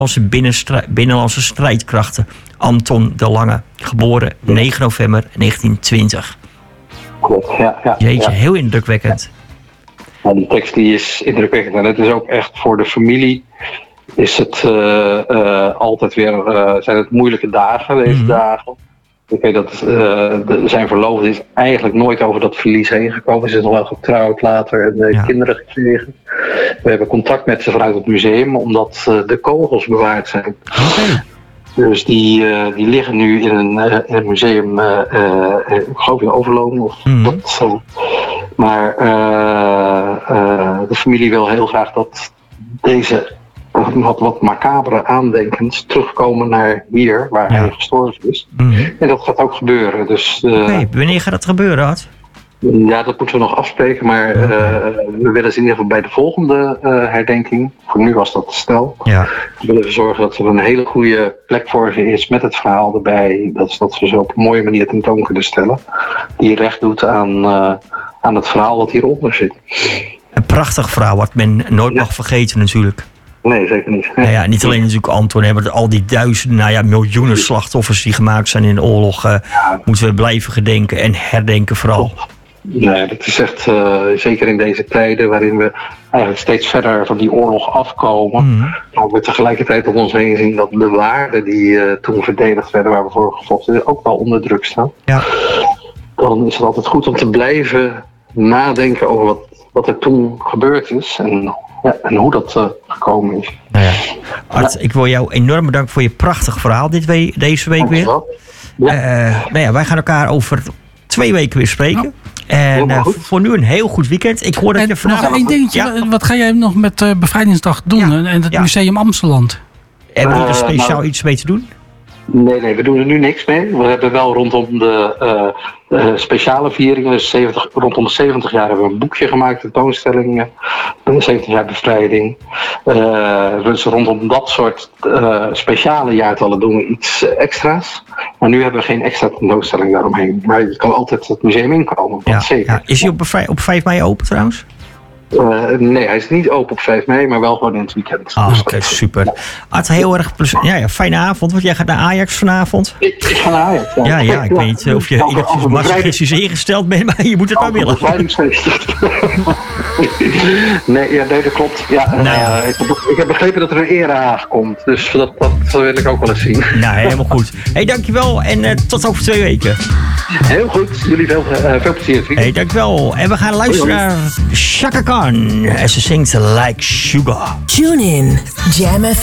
binnenlandse strijdkrachten Anton de Lange. Geboren 9 november 1920. Klopt, ja. Jeetje, heel indrukwekkend. Nou, die tekst die is indrukwekkend. En het is ook echt voor de familie. Is het altijd weer. Zijn het moeilijke dagen, deze dagen. Ik weet dat zijn verloofde is eigenlijk nooit over dat verlies heen gekomen. Ze is nog wel getrouwd later en kinderen gekregen. We hebben contact met ze vanuit het museum, omdat de kogels bewaard zijn. Okay. Dus die liggen nu in een museum, ik geloof in Overloon. Of dat zo. Maar de familie wil heel graag dat deze wat macabere aandenkens terugkomen naar hier, waar hij gestorven is. En dat gaat ook gebeuren. Dus, wanneer gaat dat gebeuren, Art? Ja, dat moeten we nog afspreken, maar we willen ze in ieder geval bij de volgende herdenking, voor nu was dat te snel, willen we zorgen dat er een hele goede plek voor ze is met het verhaal erbij, dat we ze op een mooie manier tentoon kunnen stellen, die recht doet aan het verhaal wat hieronder zit. Een prachtig verhaal wat men nooit mag vergeten natuurlijk. Nee, zeker niet. Nou ja, niet alleen natuurlijk Anton, maar al die duizenden, miljoenen slachtoffers die gemaakt zijn in de oorlog, moeten we blijven gedenken en herdenken vooral. Nee, dat is echt, zeker in deze tijden waarin we eigenlijk steeds verder van die oorlog afkomen. Maar we tegelijkertijd om ons heen zien dat de waarden die toen verdedigd werden, waar we voor gevochten, ook wel onder druk staan. Ja. Dan is het altijd goed om te blijven nadenken over wat er toen gebeurd is en hoe dat gekomen is. Nou ja. Art, ik wil jou enorm bedanken voor je prachtig verhaal deze week weer. Wij gaan elkaar over 2 weken weer spreken. En voor nu een heel goed weekend. Ik hoor dat je vanavond... Nog één dingetje. Wat ga jij nog met Bevrijdingsdag doen en het Museum Amsteland? Hebben we er speciaal iets mee te doen? Nee, we doen er nu niks mee. We hebben wel rondom de speciale vieringen, dus rondom de 70 jaar hebben we een boekje gemaakt, tentoonstellingen, de 70 jaar bevrijding. Dus rondom dat soort speciale jaartallen doen we iets extra's. Maar nu hebben we geen extra tentoonstelling daaromheen. Maar je kan altijd het museum inkomen, dat zeker. Ja. Is hij op 5 mei open trouwens? Nee, hij is niet open op 5 mei, maar wel gewoon in het weekend. Oké, super. Art, heel erg fijne avond, want jij gaat naar Ajax vanavond. Ik ga naar Ajax, ja. Ik weet niet of je enigszins masochistisch ingesteld bent, maar je moet het maar willen. Nee, dat klopt. Ja, ik heb begrepen dat er een erehaag komt, dus dat wil ik ook wel eens zien. Nou, helemaal goed. Hey, dankjewel en tot over 2 weken. Heel goed, jullie veel plezier. Hey, dankjewel. En we gaan luisteren naar Chaka Khan. En ze zingt Like Sugar. Tune in, Jam FM.